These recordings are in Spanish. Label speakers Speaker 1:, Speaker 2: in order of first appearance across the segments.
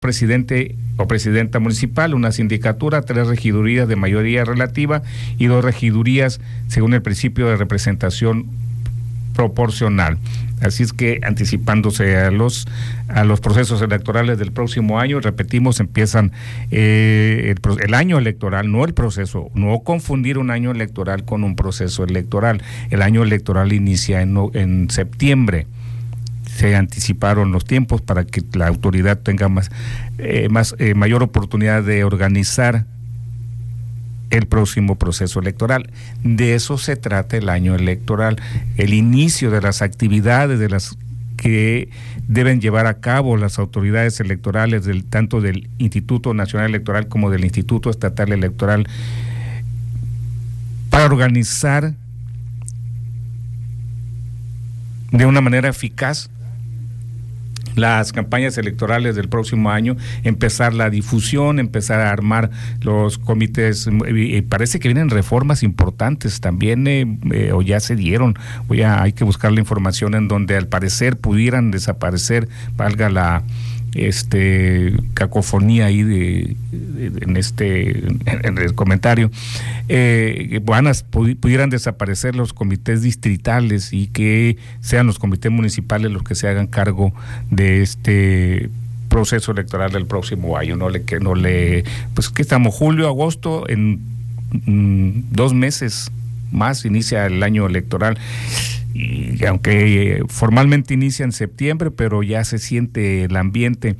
Speaker 1: presidente o presidenta municipal, una sindicatura, 3 regidurías de mayoría relativa y 2 regidurías según el principio de representación proporcional. Así es que anticipándose a los procesos electorales del próximo año, repetimos, empiezan el año electoral, no el proceso, no confundir un año electoral con un proceso electoral. El año electoral inicia en septiembre. Se anticiparon los tiempos para que la autoridad tenga mayor oportunidad de organizar el próximo proceso electoral. De eso se trata el año electoral, el inicio de las actividades de las que deben llevar a cabo las autoridades electorales tanto del Instituto Nacional Electoral como del Instituto Estatal Electoral para organizar de una manera eficaz las campañas electorales del próximo año, empezar la difusión, empezar a armar los comités. Parece que vienen reformas importantes también, o ya se dieron, hay que buscar la información en donde al parecer pudieran desaparecer, valga la cacofonía ahí en el comentario, pudieran desaparecer los comités distritales y que sean los comités municipales los que se hagan cargo de este proceso electoral del próximo año. Pues que estamos julio, agosto, en 2 meses más inicia el año electoral. Y aunque formalmente inicia en septiembre, pero ya se siente el ambiente,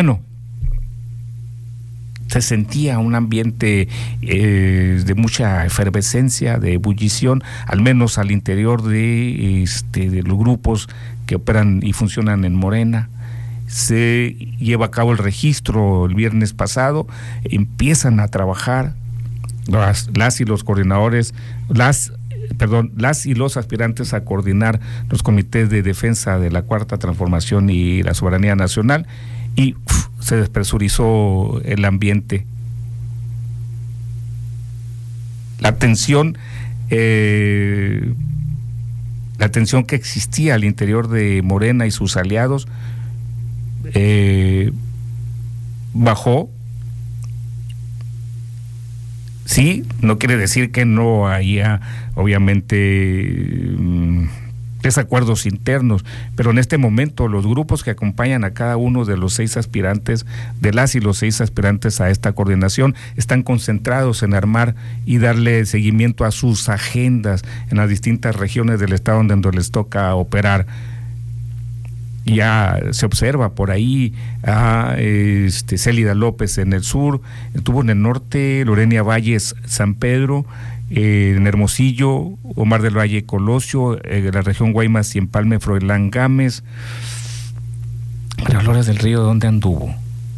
Speaker 1: se sentía un ambiente de mucha efervescencia, de ebullición, al menos al interior de los grupos que operan y funcionan en Morena. Se lleva a cabo el registro el viernes pasado, empiezan a trabajar las y los coordinadores, las y los aspirantes a coordinar los comités de defensa de la Cuarta Transformación y la soberanía nacional, y se despresurizó el ambiente. La tensión que existía al interior de Morena y sus aliados bajó. Sí, no quiere decir que no haya, obviamente, desacuerdos internos, pero en este momento los grupos que acompañan a cada uno de los 6 aspirantes, de las y los 6 aspirantes a esta coordinación, están concentrados en armar y darle seguimiento a sus agendas en las distintas regiones del estado donde les toca operar. Ya se observa por ahí a Célida López en el sur, estuvo en el norte Lorenia Valles San Pedro, en Hermosillo Omar del Valle Colosio, la región Guaymas y Empalme Froilán Gámez. María Dolores del Río, ¿dónde anduvo?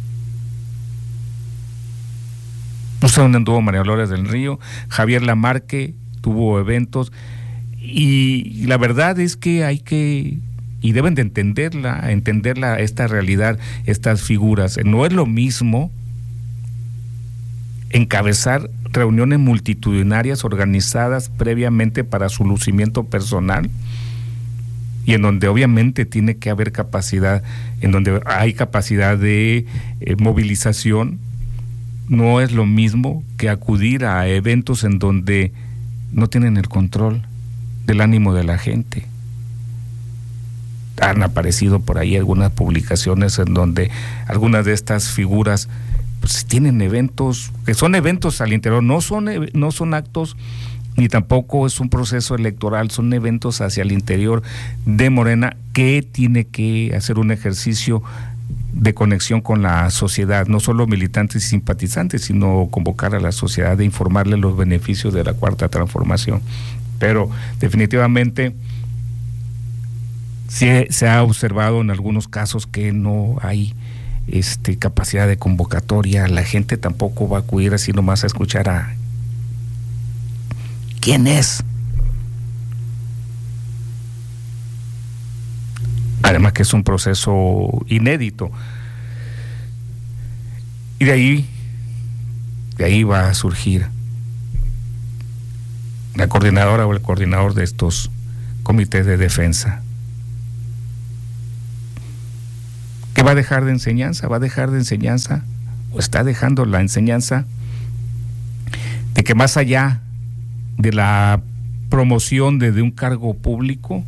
Speaker 1: No sé dónde anduvo María Dolores del Río. Javier Lamarque tuvo eventos, y la verdad es que hay que, y deben de entenderla esta realidad, estas figuras. No es lo mismo encabezar reuniones multitudinarias organizadas previamente para su lucimiento personal, y en donde obviamente tiene que haber capacidad, en donde hay capacidad de movilización. No es lo mismo que acudir a eventos en donde no tienen el control del ánimo de la gente. Han aparecido por ahí algunas publicaciones en donde algunas de estas figuras pues tienen eventos, que son eventos al interior, no son actos, ni tampoco es un proceso electoral, son eventos hacia el interior de Morena, que tiene que hacer un ejercicio de conexión con la sociedad, no solo militantes y simpatizantes, sino convocar a la sociedad, de informarle los beneficios de la Cuarta Transformación. Pero definitivamente se ha observado en algunos casos que no hay capacidad de convocatoria. La gente tampoco va a acudir así nomás a escuchar a quién es. Además que es un proceso inédito. Y de ahí va a surgir la coordinadora o el coordinador de estos comités de defensa, que va a dejar de enseñanza? ¿Va a dejar de enseñanza? ¿O está dejando la enseñanza de que más allá de la promoción de un cargo público,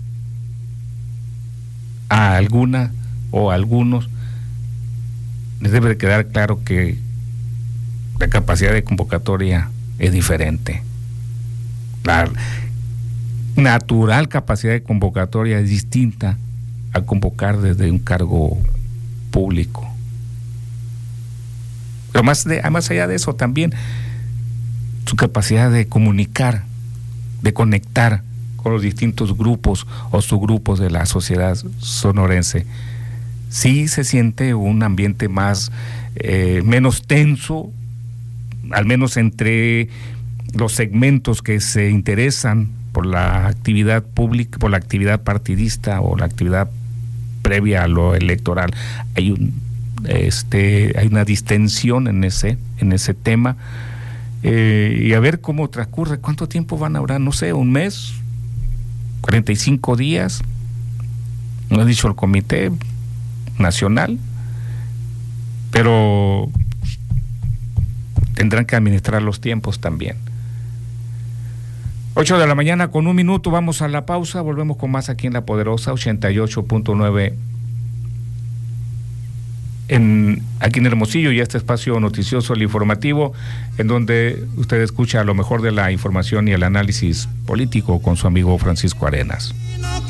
Speaker 1: a alguna o a algunos les debe de quedar claro que la capacidad de convocatoria es diferente? La natural capacidad de convocatoria es distinta a convocar desde un cargo público. Pero más allá de eso, también su capacidad de comunicar, de conectar con los distintos grupos o subgrupos de la sociedad sonorense. Sí se siente un ambiente menos tenso, al menos entre los segmentos que se interesan por la actividad pública, por la actividad partidista o la actividad previa a lo electoral. Hay una distensión en ese tema, y a ver cómo transcurre. ¿Cuánto tiempo van a durar? No sé, un mes, 45 días, no ha dicho el Comité Nacional, pero tendrán que administrar los tiempos también. 8 de la mañana con 1 minuto, vamos a la pausa, volvemos con más aquí en La Poderosa 88.9 aquí en Hermosillo, y este espacio noticioso, el informativo, en donde usted escucha lo mejor de la información y el análisis político con su amigo Francisco Arenas.